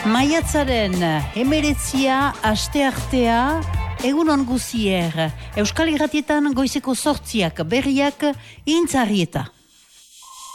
Maiatzaren 19 asteartea, egunon guzier. Euskal Irratietan goizeko 8 berriak Intzarrieta.